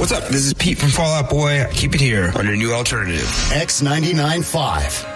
What's up? This is Pete from Fall Out Boy. Keep it here on your new alternative. X99.5.